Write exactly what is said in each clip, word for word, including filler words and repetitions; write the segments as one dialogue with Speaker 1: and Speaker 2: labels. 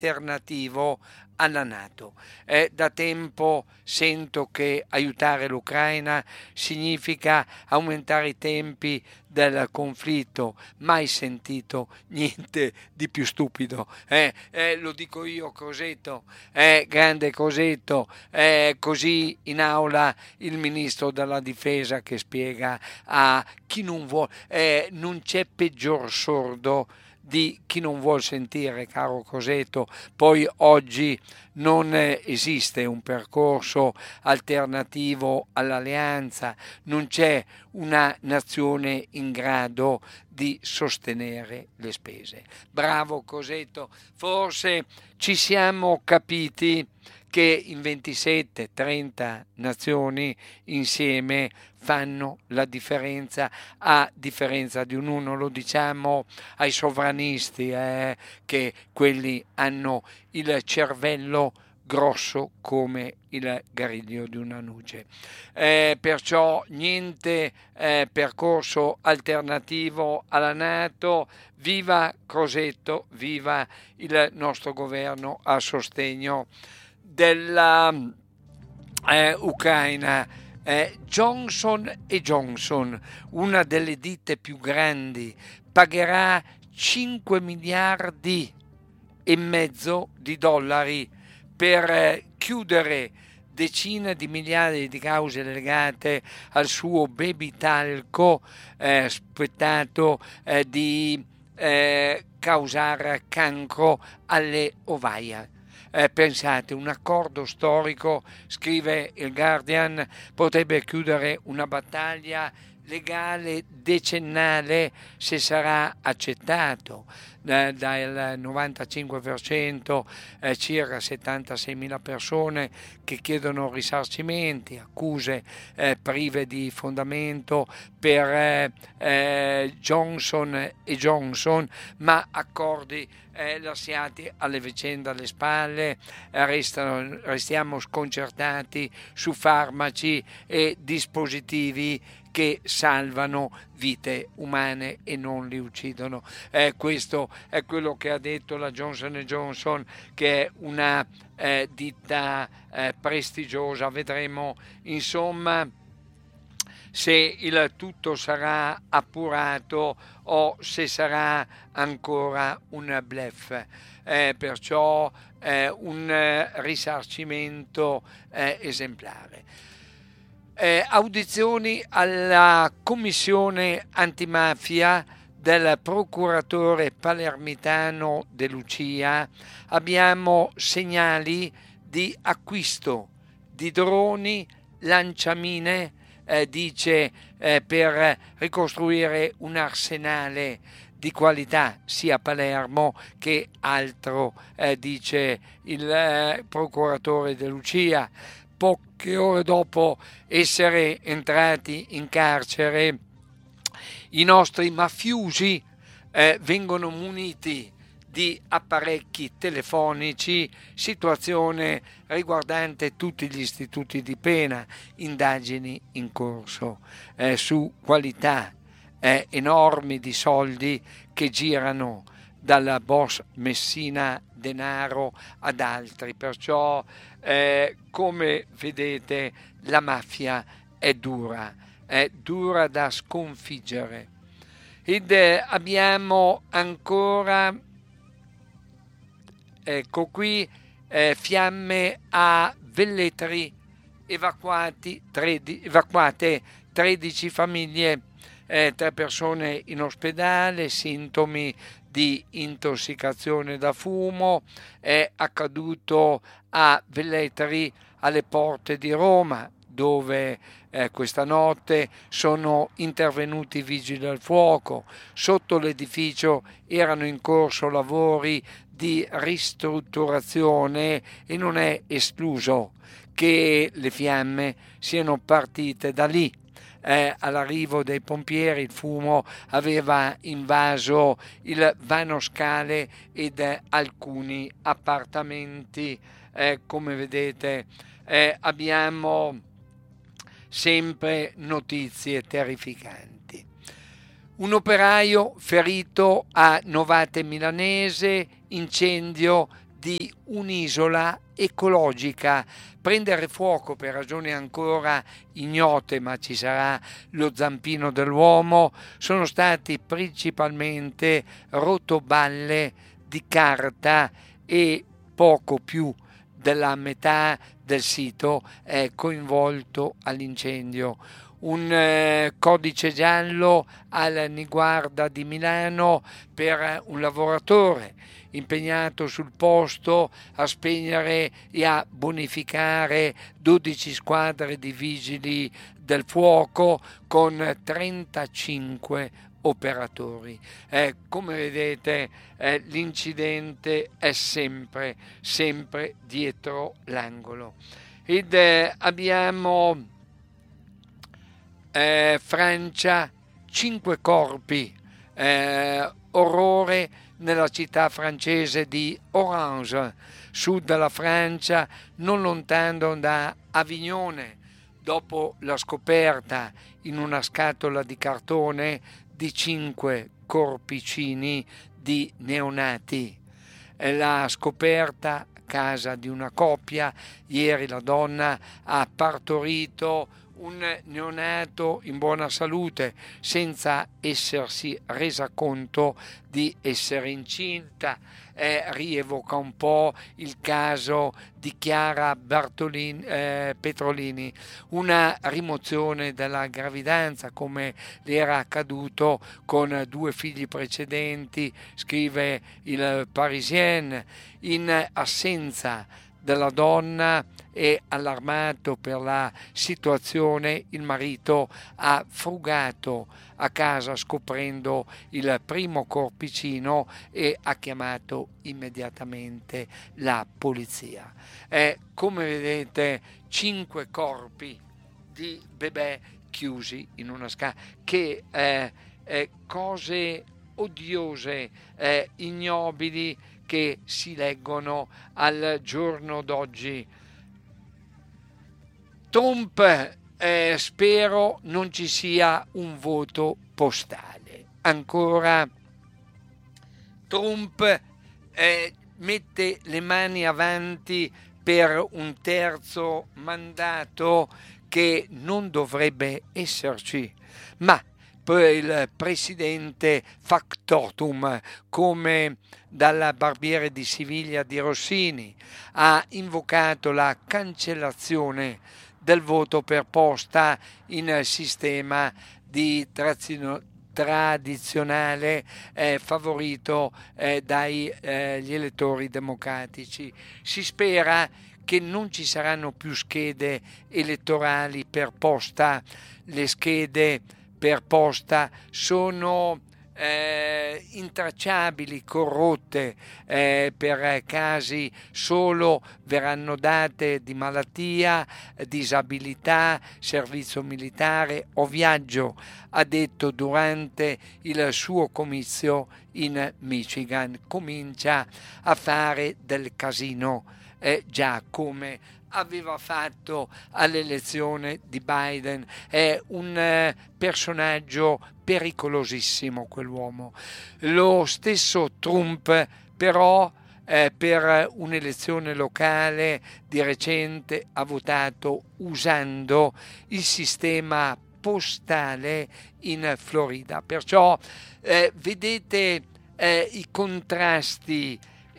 Speaker 1: alternativo alla NATO. Eh, da tempo sento che aiutare l'Ucraina significa aumentare i tempi del conflitto, mai sentito niente di più stupido. Eh, eh, lo dico io, Crosetto, eh, grande Crosetto, eh, così in aula il ministro della difesa che spiega a chi non vuole, eh, non c'è peggior sordo di chi non vuol sentire, caro Cosetto. Poi oggi non eh, esiste un percorso alternativo all'alleanza, non c'è una nazione in grado di sostenere le spese. Bravo Cosetto, forse ci siamo capiti che in ventisette trenta nazioni insieme fanno la differenza, a differenza di un uno. Lo diciamo ai sovranisti, eh, che quelli hanno il cervello grosso come il gariglio di una nuce. Eh, perciò niente eh, percorso alternativo alla NATO. Viva Crosetto, viva il nostro governo a sostegno della eh, Ucraina. Eh, Johnson e Johnson, una delle ditte più grandi, pagherà cinque miliardi e mezzo di dollari per eh, chiudere decine di migliaia di cause legate al suo baby talco, eh, sospettato eh, di eh, causare cancro alle ovaie. Eh, pensate, un accordo storico, scrive il Guardian, potrebbe chiudere una battaglia legale decennale se sarà accettato eh, dal novantacinque per cento, eh, circa settantaseimila persone che chiedono risarcimenti, accuse eh, prive di fondamento per eh, eh, Johnson e Johnson, ma accordi eh, lasciati alle vicende alle spalle. eh, restano, restiamo sconcertati su farmaci e dispositivi che salvano vite umane e non li uccidono. Eh, questo è quello che ha detto la Johnson and Johnson, che è una eh, ditta eh, prestigiosa. Vedremo insomma se il tutto sarà appurato o se sarà ancora un bluff. Eh, perciò eh, un eh, risarcimento eh, esemplare. Eh, audizioni alla commissione antimafia del procuratore palermitano De Lucia. Abbiamo segnali di acquisto di droni, lanciamine, eh, dice eh, per ricostruire un arsenale di qualità sia a Palermo che altro, eh, dice il eh, procuratore De Lucia. Poche ore dopo essere entrati in carcere, i nostri mafiosi eh, vengono muniti di apparecchi telefonici, situazione riguardante tutti gli istituti di pena, indagini in corso eh, su qualità eh, enormi di soldi che girano dalla boss Messina Denaro ad altri. Perciò eh, come vedete la mafia è dura, è dura da sconfiggere. Ed eh, abbiamo ancora, ecco qui, eh, fiamme a Velletri, evacuati, tredici, evacuate tredici famiglie, eh, tre persone in ospedale, sintomi di intossicazione da fumo. È accaduto a Velletri, alle porte di Roma, dove eh, questa notte sono intervenuti i vigili del fuoco. Sotto l'edificio erano in corso lavori di ristrutturazione e non è escluso che le fiamme siano partite da lì. Eh, all'arrivo dei pompieri il fumo aveva invaso il vano scale ed eh, alcuni appartamenti. Eh, come vedete eh, abbiamo sempre notizie terrificanti. Un operaio ferito a Novate Milanese, incendio di un'isola ecologica. Prendere fuoco per ragioni ancora ignote, ma ci sarà lo zampino dell'uomo, sono stati principalmente rotoballe di carta e poco più della metà del sito è coinvolto all'incendio. Un eh, codice giallo al Niguarda di Milano per un lavoratore impegnato sul posto a spegnere e a bonificare dodici squadre di vigili del fuoco con trentacinque operatori. Eh, come vedete eh, l'incidente è sempre, sempre dietro l'angolo. Ed eh, abbiamo eh, Francia, cinque corpi, eh, orrore nella città francese di Orange, sud della Francia, non lontano da Avignone, dopo la scoperta in una scatola di cartone di cinque corpicini di neonati. La scoperta a casa di una coppia, ieri la donna ha partorito un neonato in buona salute senza essersi resa conto di essere incinta. Eh, rievoca un po' il caso di Chiara Bartolini, eh, Petrolini, una rimozione della gravidanza come le era accaduto con due figli precedenti, scrive il Parisien. In assenza della donna e allarmato per la situazione, il marito ha frugato a casa scoprendo il primo corpicino e ha chiamato immediatamente la polizia. Eh, come vedete, cinque corpi di bebè chiusi in una scatola, che eh, eh, cose odiose, eh, ignobili che si leggono al giorno d'oggi. Trump, eh, spero non ci sia un voto postale. Ancora Trump eh, mette le mani avanti per un terzo mandato che non dovrebbe esserci, ma il presidente factotum, come dalla Barbiere di Siviglia di Rossini, ha invocato la cancellazione del voto per posta in sistema di trazino, tradizionale eh, favorito eh, dagli eh, elettori democratici. Si spera che non ci saranno più schede elettorali per posta. Le schede per posta sono eh, intracciabili, corrotte, eh, per casi solo verranno date di malattia, disabilità, servizio militare o viaggio, ha detto durante il suo comizio in Michigan. Comincia a fare del casino, eh, già come aveva fatto all'elezione di Biden. È un eh, personaggio pericolosissimo quell'uomo. Lo stesso Trump però eh, per un'elezione locale di recente ha votato usando il sistema postale in Florida. Perciò eh, vedete eh, i contrasti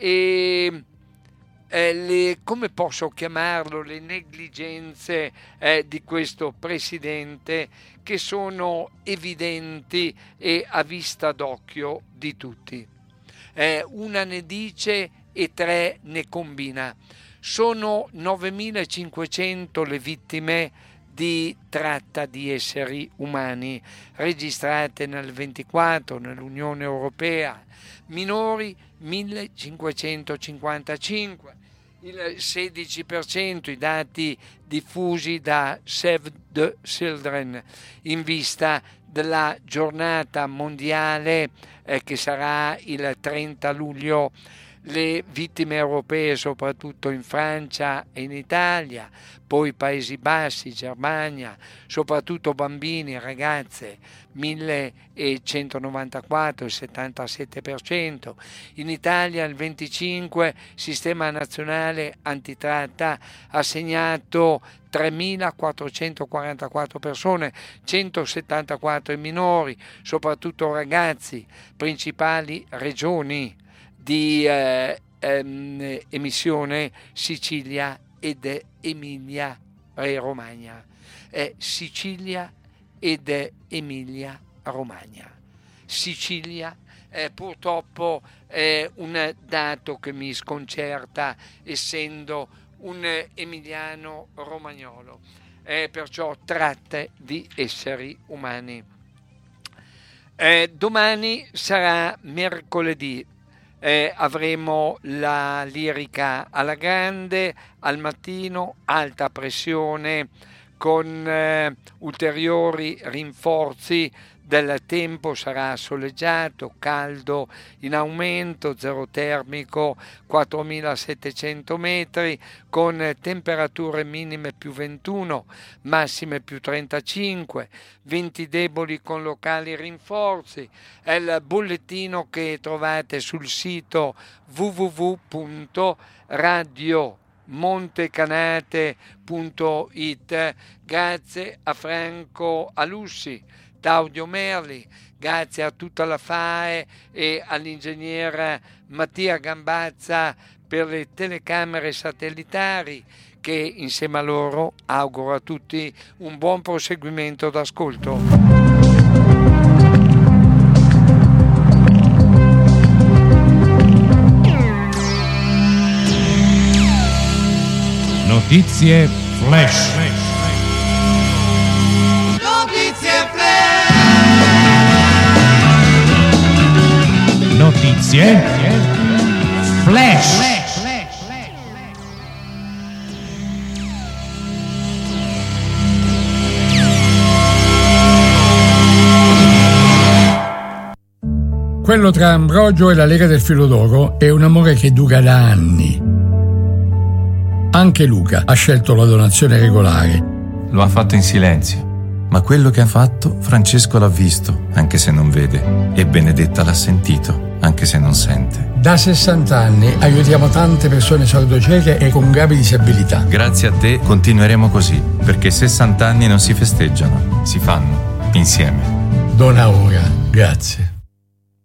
Speaker 1: e Eh, le, come posso chiamarlo, le negligenze eh, di questo presidente, che sono evidenti e a vista d'occhio di tutti. Eh, una ne dice e tre ne combina. Sono novemilacinquecento le vittime di tratta di esseri umani registrate nel ventiquattro nell'Unione Europea, minori millecinquecentocinquantacinque, il sedici per cento i dati diffusi da Save the Children in vista della giornata mondiale eh, che sarà il trenta luglio le vittime europee soprattutto in Francia e in Italia, poi Paesi Bassi, Germania, soprattutto bambini e ragazze, millecentonovantaquattro, il settantasette per cento. In Italia il venticinque, Sistema Nazionale Antitratta ha segnato tremilaquattrocentoquarantaquattro persone, centosettantaquattro i minori, soprattutto ragazzi. Principali regioni di eh, ehm, emissione: Sicilia ed Emilia e Romagna. Eh, Sicilia ed Emilia Romagna. Sicilia eh, purtroppo è un dato che mi sconcerta, essendo un emiliano romagnolo, eh, perciò tratte di esseri umani. Eh, domani sarà mercoledì, eh, avremo la lirica alla grande al mattino, alta pressione con eh, ulteriori rinforzi del tempo. Sarà soleggiato, caldo in aumento, zero termico quattromilasettecento metri, con temperature minime più ventuno, massime più trentacinque, venti deboli con locali rinforzi. È il bollettino che trovate sul sito w w w punto radio montecanate punto it. Grazie a Franco Alussi, Claudio Merli, grazie a tutta la F A E e all'ingegnere Mattia Gambazza per le telecamere satellitari, che insieme a loro auguro a tutti un buon proseguimento d'ascolto.
Speaker 2: Notizie flash.
Speaker 3: Notizie flash.
Speaker 2: Notizie flash.
Speaker 4: Quello tra Ambrogio e la Lega del Filo d'Oro è un amore che dura da anni. Anche Luca ha scelto la donazione regolare.
Speaker 5: Lo ha fatto in silenzio, ma quello che ha fatto Francesco l'ha visto, anche se non vede, e Benedetta l'ha sentito, anche se non sente.
Speaker 4: Da sessanta anni aiutiamo tante persone sordocieche e con gravi disabilità.
Speaker 5: Grazie a te continueremo così, perché sessanta anni non si festeggiano, si fanno insieme.
Speaker 4: Dona ora. Grazie.